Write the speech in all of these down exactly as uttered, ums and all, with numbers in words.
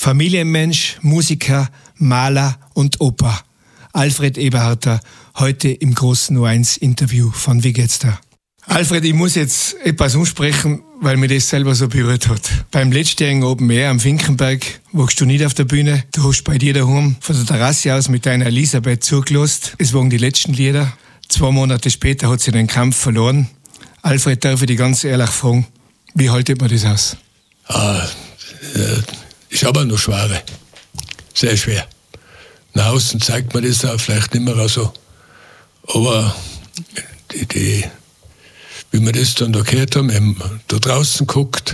Familienmensch, Musiker, Maler und Opa. Alfred Eberharter, heute im großen O eins Interview von Wie geht's da? Alfred, ich muss jetzt etwas umsprechen, weil mir das selber so berührt hat. Beim letztjährigen Open Air am Finkenberg warst du nicht auf der Bühne. Du hast bei dir daheim von der Terrasse aus mit deiner Elisabeth zugelost. Es waren die letzten Lieder. Zwei Monate später hat sie den Kampf verloren. Alfred, darf ich dich ganz ehrlich fragen, wie haltet man das aus? Ah, ist aber noch schwer. Sehr schwer. Nach außen zeigt man das auch vielleicht nicht mehr so. Aber die, die, wie wir das dann da gehört haben, haben da draußen geguckt.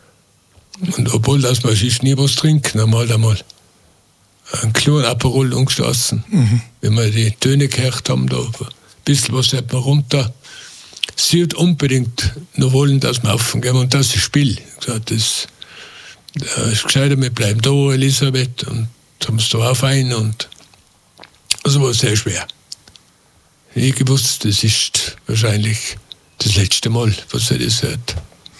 Und obwohl dass wir sonst nie was trinken, haben wir halt einmal einen kleinen Aperol angeschlossen. Mhm. Wenn wir die Töne gehört haben, da ein bisschen was hat man runter. Sie hat unbedingt noch wollen, dass wir aufgehen und das ist Spiel. Ich gesagt, das, das ist gescheiter, wir bleiben da, Elisabeth, und haben es da auf ein und also war sehr schwer. Ich gewusst, das ist wahrscheinlich das letzte Mal, was er das hört.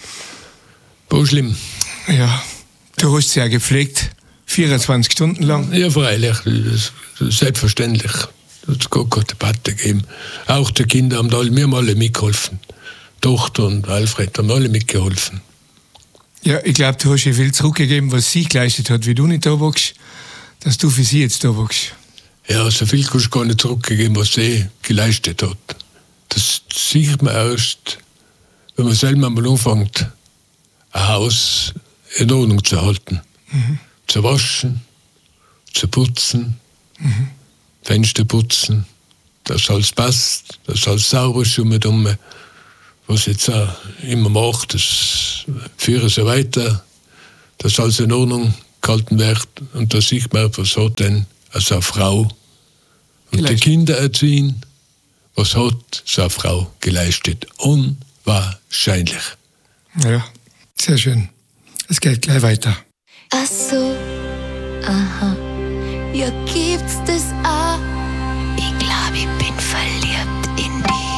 War schlimm. Ja, du hast sie ja gepflegt, vierundzwanzig Stunden lang. Ja, freilich, das, das ist selbstverständlich. Es hat gar keine Debatte gegeben. Auch die Kinder haben alle, wir haben alle mitgeholfen. Die Tochter und Alfred haben alle mitgeholfen. Ja, ich glaube, du hast ihr viel zurückgegeben, was sie geleistet hat, wie du nicht da warst, dass du für sie jetzt da warst. Ja, so viel kannst du gar nicht zurückgegeben, was sie geleistet hat. Das sieht man erst, wenn man selber mal anfängt, ein Haus in Ordnung zu halten. Mhm. Zu waschen, zu putzen, mhm. Fenster putzen, dass alles passt, dass alles sauber ist, um was jetzt auch immer macht, das führe so weiter, dass alles in Ordnung gehalten wird. Und da sieht man, was hat denn so eine Frau und geleistet. Die Kinder erziehen, was hat so eine Frau geleistet? Unwahrscheinlich. Ja, sehr schön. Es geht gleich weiter. Ach so, aha, ja gibt's das auch. Ich glaube, ich bin verliebt in dich.